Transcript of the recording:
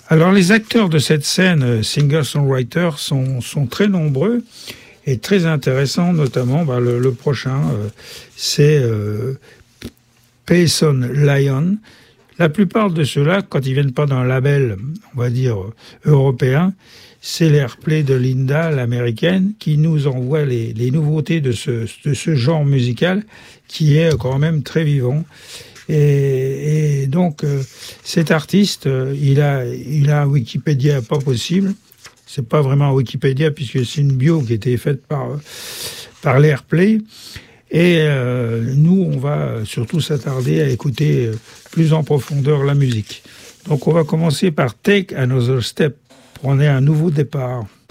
Alors les acteurs de cette scène, singer-songwriter, sont très nombreux et très intéressants, notamment le prochain, c'est Payson Lyon. La plupart de ceux-là, quand ils viennent pas d'un label, on va dire, européen, c'est l'Airplay de Linda, l'américaine, qui nous envoie les nouveautés de ce genre musical qui est quand même très vivant. Et donc, cet artiste, il a un Wikipédia pas possible. C'est pas vraiment un Wikipédia puisque c'est une bio qui a été faite par l'Airplay. Et nous, on va surtout s'attarder à écouter plus en profondeur la musique. Donc, on va commencer par Take Another Step, prendre un nouveau départ.